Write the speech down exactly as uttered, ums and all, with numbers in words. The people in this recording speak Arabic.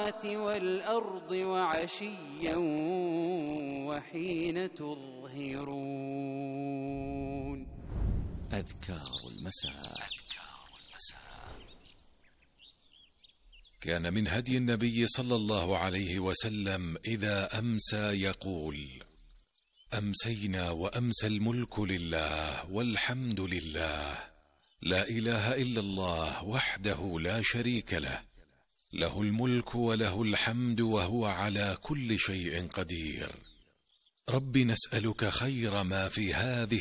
السماوات والأرض وعشيا وحين تظهرون. أذكار المساء. كان من هدي النبي صلى الله عليه وسلم إذا أمسى يقول: أمسينا وأمسى الملك لله والحمد لله، لا إله إلا الله وحده لا شريك له، له الملك وله الحمد وهو على كل شيء قدير. رب نسألك خير ما في هذه